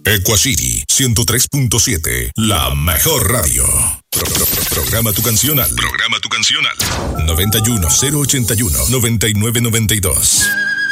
Equacity 103.7, la mejor radio. Programa tu canción al 91081 9992.